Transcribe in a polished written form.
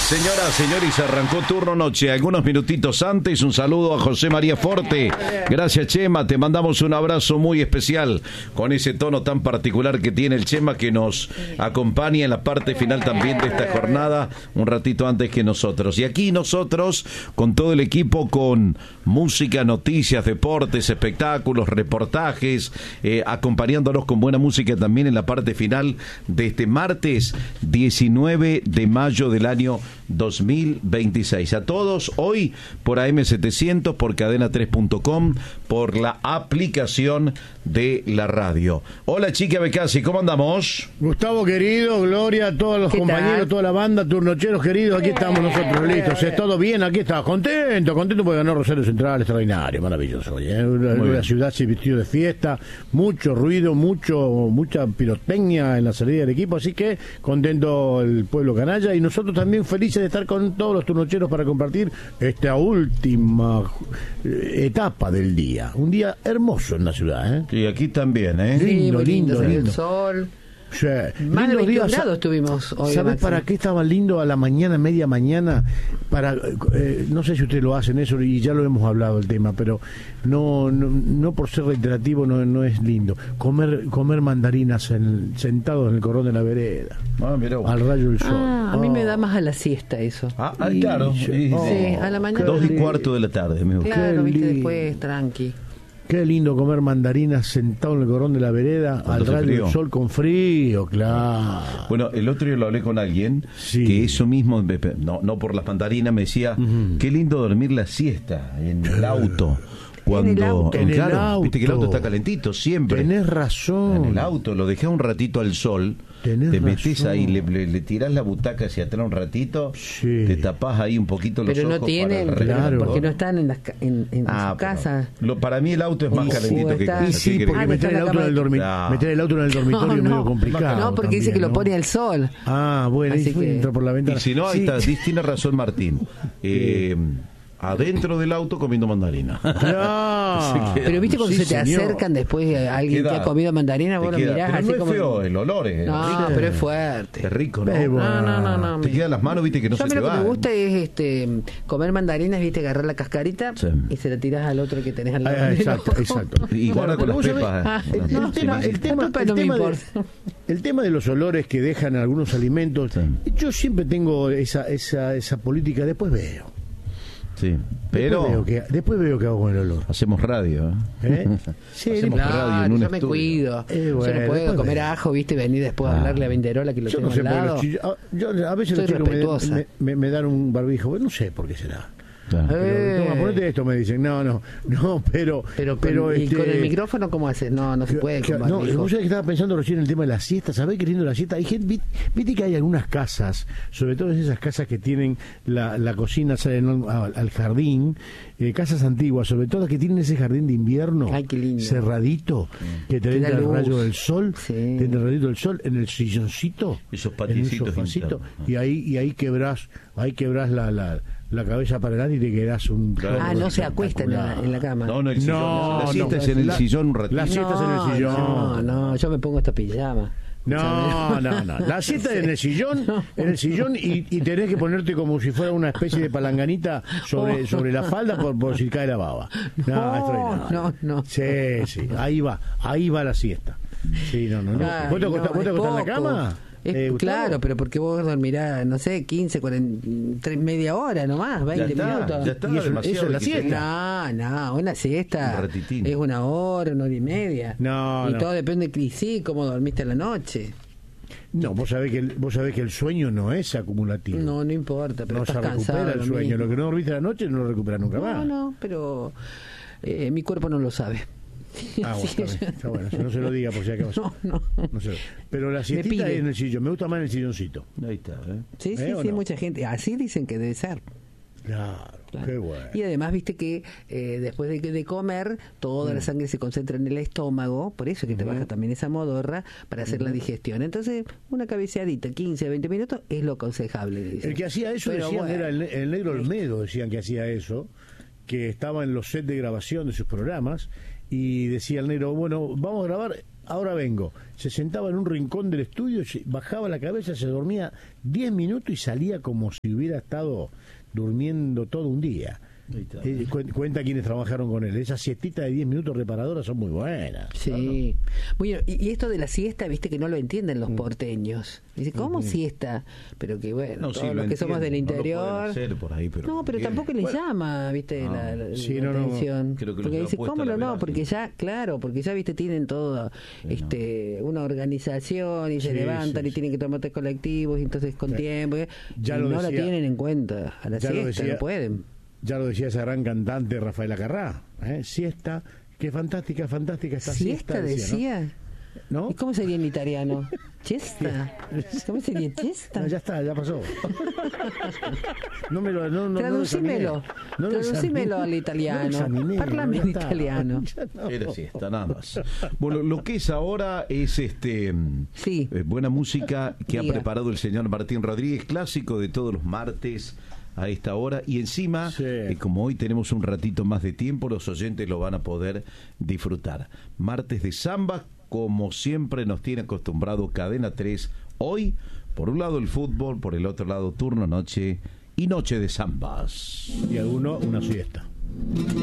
Señoras, señores, arrancó turno noche. Algunos minutitos antes, un saludo a José María Forte. Gracias, Chema. Te mandamos un abrazo muy especial con ese tono tan particular que tiene el Chema, que nos acompaña en la parte final también de esta jornada, un ratito antes que nosotros. Y aquí nosotros, con todo el equipo, con música, noticias, deportes, espectáculos, reportajes, acompañándolos con buena música también en la parte final de este martes 19 de mayo del año 2026. A todos, hoy por AM700, por cadena3.com, por la aplicación de la radio. Hola, Chiqui Becasi, ¿cómo andamos? Gustavo querido, Gloria, todos los compañeros, toda la banda, turnocheros queridos, aquí estamos nosotros listos. ¿Es todo bien? Aquí está, contento porque ganó Rosario Central, extraordinario, maravilloso. La ciudad se vistió de fiesta, mucho ruido, mucha pirotecnia en la salida del equipo, así que contento el pueblo canalla y nosotros también felices de estar con todos los turnocheros para compartir esta última etapa del día. Un día hermoso en la ciudad, ¿eh? Y aquí también, ¿eh? Lindo, sí, lindo. El sol. Sí. Más de 21 grados estuvimos hoy. ¿Sabes para qué estaba lindo a la mañana, media mañana? Para no sé si ustedes lo hacen eso y ya lo hemos hablado el tema, pero no por ser reiterativo no es lindo. Comer mandarinas sentados en el cordón de la vereda. Mirá. Al rayo del sol. A mí me da más a la siesta eso. Claro. Sí, a la mañana. 2:15 de la tarde, amigo. Claro, viste, después tranqui. Qué lindo comer mandarinas sentado en el cordón de la vereda al rayo del sol con frío, claro. Bueno, el otro día lo hablé con alguien que eso mismo, no por las mandarinas, me decía, qué lindo dormir la siesta en el auto. Cuando, en el auto. Viste que el auto está calentito siempre. Tenés razón. En el auto, lo dejás un ratito al sol. Te metés ahí, le tirás la butaca hacia atrás un ratito, te tapás ahí un poquito los ojos. Pero no tienen, porque no están en su casa. Para mí el auto es más calentito que casa. Y sí, porque meter el auto en el dormitorio es medio complicado. No, porque dice que lo pone al sol. Bueno, ahí entra por la ventana. Y si no, ahí está, tiene razón Martín. Adentro del auto comiendo mandarina. Pero viste cuando se te acercan después alguien que ha comido mandarina, vos lo mirás pero así no es como... feo, el olor es rico. Pero es fuerte. Es rico, ¿no? No. Te quedan las manos, viste, que no se te va. Lo que me gusta es comer mandarinas, viste, agarrar la cascarita y se la tirás al otro que tenés al lado. Exacto. Y guarda con las pepas. El tema de los olores que dejan algunos alimentos, yo siempre tengo esa política, después veo. Sí, pero después veo que hago con el olor. Hacemos radio, Sí, hacemos radio en un yo me cuido. Yo no puedo comer ajo, viste, venir después a hablarle a Vinderola que lo tengo al lado. Yo a veces los chicos me dan un barbijo, no sé por qué será. Toma, ponete esto, me dicen. No, pero ¿y con el micrófono cómo haces? No se puede. No, vos sabés que estaba pensando recién en el tema de la siesta. ¿Sabés qué lindo la siesta? Hay gente, viste que hay algunas casas, sobre todo esas casas que tienen la cocina al jardín, casas antiguas, sobre todo que tienen ese jardín de invierno. Ay, qué lindo. Cerradito, que te entra el rayo del sol, te entra el rayito del sol en el silloncito, esos paticitos, y ahí quebrás la cabeza para adelante y te quedás un... no se acuesta en la cama. No, el sillón. La siesta es en el sillón un ratito. La siesta es en el sillón. No, yo me pongo esta pijama. No. La siesta es en el sillón y tenés que ponerte como si fuera una especie de palanganita sobre la falda por si cae la baba. No. Sí, ahí va la siesta. Sí, no. ¿Vos te acostás en la cama? Claro, pero porque vos dormirás, no sé, 15, 40, media hora nomás, 20 minutos. Ya está, ¿Y eso es la siesta? No, una siesta es 1 hora, 1 hora y media. Todo depende de cómo dormiste la noche. No, vos sabés que el sueño no es acumulativo. No importa, pero no estás se recupera cansado. el sueño. Lo que no dormiste la noche no lo recupera nunca más. No, pero mi cuerpo no lo sabe. Está bueno, no se lo diga por si acaso. No sé. Pero la siestita es en el sillón, me gusta más en el silloncito. Ahí está, Sí, mucha gente, así dicen que debe ser. Claro. Qué bueno. Y además, viste que después de comer, toda la sangre se concentra en el estómago, por eso que te baja también esa modorra para hacer la digestión. Entonces, una cabeceadita, 15 a 20 minutos, es lo aconsejable. Dicen. El que hacía eso, era el negro Olmedo, decían que hacía eso, que estaba en los sets de grabación de sus programas, y decía el negro, bueno, vamos a grabar ahora vengo. Se sentaba en un rincón del estudio, bajaba la cabeza, se dormía 10 minutos y salía como si hubiera estado durmiendo todo un día. Cuenta quienes trabajaron con él. Esas siestitas de 10 minutos reparadoras son muy buenas. Sí. Bueno, y esto de la siesta, viste que no lo entienden los porteños. Dice, ¿cómo siesta? Pero que bueno, no, todos los que somos del interior. Pero tampoco les llama, viste, la atención. Creo que porque dice, ¿cómo no? Porque ya, claro, porque ya, viste, tienen toda una organización y se levantan y tienen que tomar tres colectivos y entonces con tiempo. Ya y no la tienen en cuenta. A la siesta no pueden. Ya lo decía esa gran cantante Rafaela Carrá, siesta, qué fantástica esta siesta. Decía. ¿No? ¿Y cómo sería en italiano? ¿Chesta? ¿Cómo sería chesta? No, ya está, ya pasó. Traducímelo al italiano. Parlame en italiano. Era siesta, nada más. Bueno, lo que es ahora es buena música que ha preparado el señor Martín Rodríguez, clásico de todos los martes a esta hora, y encima como hoy tenemos un ratito más de tiempo, los oyentes lo van a poder disfrutar. Martes de samba, como siempre nos tiene acostumbrado Cadena 3. Hoy, por un lado el fútbol, por el otro lado turno, noche y noche de zambas. Y alguno una siesta.